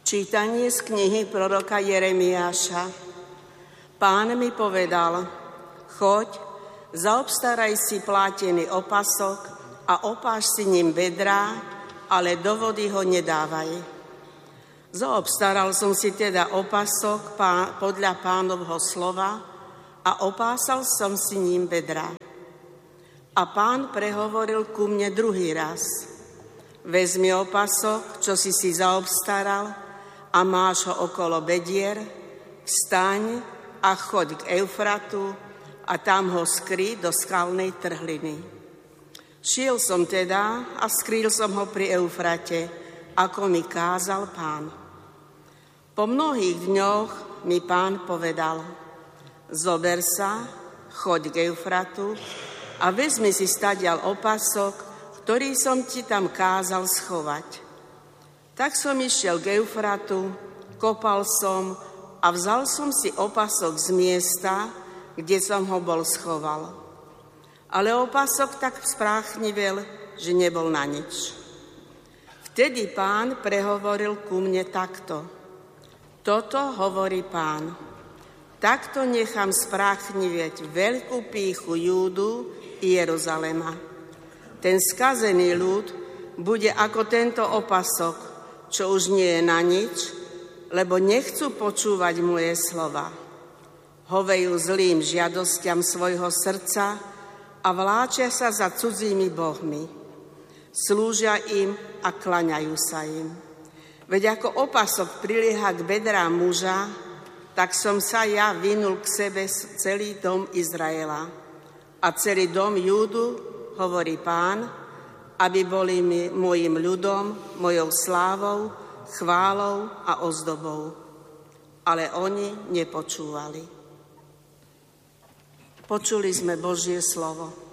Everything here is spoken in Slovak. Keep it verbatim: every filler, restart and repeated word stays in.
Čítanie z knihy proroka Jeremiáša. Pán mi povedal: choď, zaobstaraj si plátený opasok a opáš si ním bedrá, ale do vody ho nedávaj. Zaobstaral som si teda opasok pán, podľa Pánovho slova a opásal som si ním bedrá. A Pán prehovoril ku mne druhý raz: vezmi opasok, čo si si zaobstaral, a máš ho okolo bedier, vstaň a choď k Eufratu a tam ho skry do skalnej trhliny. Šiel som teda a skrýl som ho pri Eufrate, ako mi kázal Pán. Po mnohých dňoch mi Pán povedal: zober sa, choď k Eufratu a vezmi si stadiaľ opasok, ktorý som ti tam kázal schovať. Tak som išiel k Eufratu, kopal som a vzal som si opasok z miesta, kde som ho bol schoval. Ale opasok tak spráchnivel, že nebol na nič. Vtedy Pán prehovoril ku mne takto: toto hovorí Pán, takto nechám spráchnivieť veľkú pýchu Júdu i Jeruzalema. Ten skazený ľud bude ako tento opasok, čo už nie je na nič, lebo nechcú počúvať moje slova. Hovejú zlým žiadostiam svojho srdca a vláčia sa za cudzími bohmi. Slúžia im a klaňajú sa im. Veď ako opasok prilieha k bedrám muža, tak som sa ja vinul k sebe celý dom Izraela. A celý dom Júdu, hovorí Pán, aby boli mi, mojim ľudom, mojou slávou, chválou a ozdobou. Ale oni nepočúvali. Počuli sme Božie slovo.